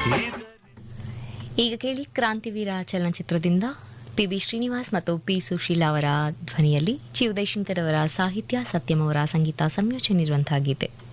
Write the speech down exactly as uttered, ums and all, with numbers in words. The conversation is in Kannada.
ಈಗ ಕೇಳಿ ಕ್ರಾಂತಿವೀರ ಚಲನಚಿತ್ರದಿಂದ ಪಿ ಬಿ ಶ್ರೀನಿವಾಸ್ ಮತ್ತು ಪಿ ಸುಶೀಲಾ ಅವರ ಧ್ವನಿಯಲ್ಲಿ ಚಿ ಉದಯಶಂಕರ್ ಅವರ ಸಾಹಿತ್ಯ, ಸತ್ಯಂ ಅವರ ಸಂಗೀತ ಸಂಯೋಜನೆ ಇರುವಂತಹ ಗೀತೆ.